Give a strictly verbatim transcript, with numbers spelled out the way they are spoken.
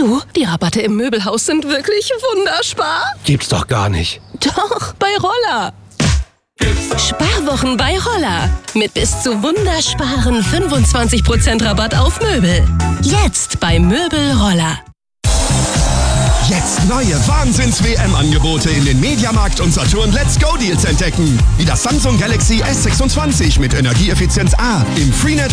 Du, die Rabatte im Möbelhaus sind wirklich wunderspar. Gibt's doch gar nicht. Doch, bei Roller. Sparwochen bei Roller. Mit bis zu wundersparen fünfundzwanzig Prozent Rabatt auf Möbel. Jetzt bei Möbel Roller. Jetzt neue Wahnsinns-W M-Angebote in den Mediamarkt und Saturn Let's Go Deals entdecken. Wie das Samsung Galaxy S sechsundzwanzig mit Energieeffizienz A im Freenet